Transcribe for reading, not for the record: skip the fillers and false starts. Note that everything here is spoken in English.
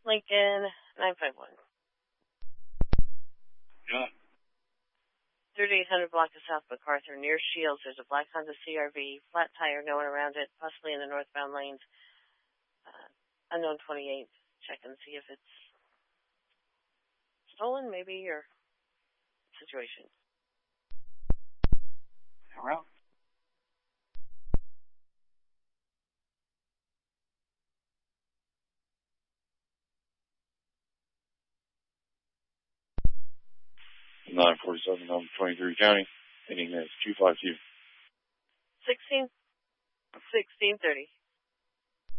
Lincoln 951. Yeah. 3800 block of South MacArthur, near Shields. There's a black Honda CRV, flat tire, no one around it, possibly in the northbound lanes. Unknown 28. Check and see if it's stolen, maybe, or situation. Around. Nine 47 on 23 County. Ending is 252. 1630.